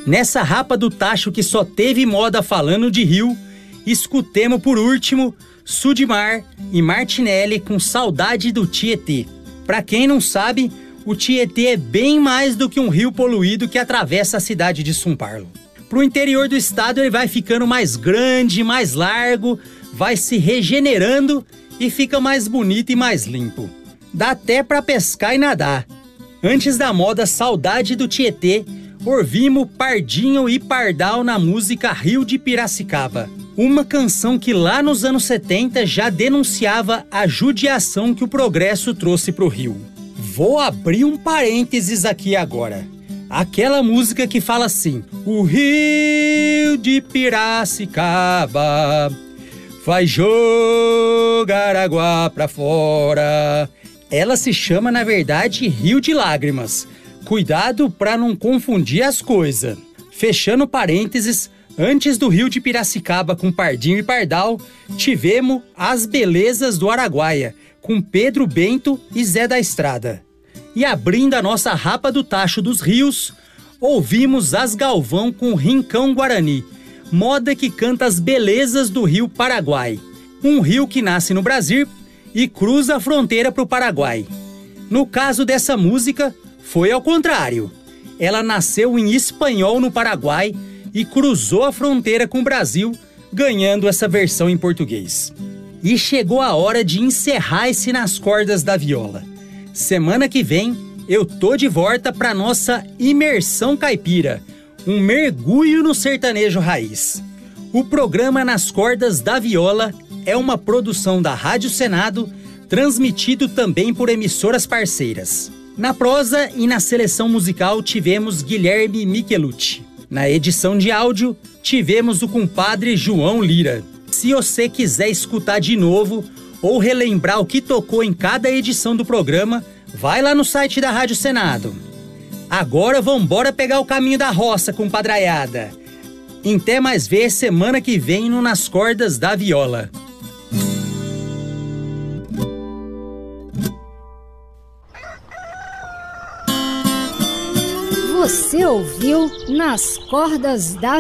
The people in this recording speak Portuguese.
Nessa rapa do tacho que só teve moda falando de rio, escutemos por último Sudimar e Martinelli com Saudade do Tietê. Pra quem não sabe, o Tietê é bem mais do que um rio poluído que atravessa a cidade de São Paulo. Pro interior do estado ele vai ficando mais grande, mais largo, vai se regenerando e fica mais bonito e mais limpo. Dá até pra pescar e nadar. Antes da moda Saudade do Tietê, ouvimos Pardinho e Pardal na música Rio de Piracicaba. Uma canção que lá nos anos 70 já denunciava a judiação que o progresso trouxe pro rio. Vou abrir um parênteses aqui agora. Aquela música que fala assim: o Rio de Piracicaba vai jogar água pra fora. Ela se chama, na verdade, Rio de Lágrimas. Cuidado pra não confundir as coisas. Fechando parênteses, antes do Rio de Piracicaba com Pardinho e Pardal, tivemos As Belezas do Araguaia, com Pedro Bento e Zé da Estrada. E abrindo a nossa rapa do tacho dos rios, ouvimos As Galvão com Rincão Guarani, moda que canta as belezas do rio Paraguai, um rio que nasce no Brasil e cruza a fronteira para o Paraguai. No caso dessa música, foi ao contrário. Ela nasceu em espanhol no Paraguai e cruzou a fronteira com o Brasil, ganhando essa versão em português. E chegou a hora de encerrar esse Nas Cordas da Viola. Semana que vem, eu tô de volta para nossa imersão caipira, um mergulho no sertanejo raiz. O programa Nas Cordas da Viola é uma produção da Rádio Senado, transmitido também por emissoras parceiras. Na prosa e na seleção musical tivemos Guilherme Michelucci. Na edição de áudio, tivemos o compadre João Lira. Se você quiser escutar de novo ou relembrar o que tocou em cada edição do programa, vai lá no site da Rádio Senado. Agora vambora pegar o caminho da roça, compadraiada. Até mais ver semana que vem no Nas Cordas da Viola. Você ouviu Nas Cordas da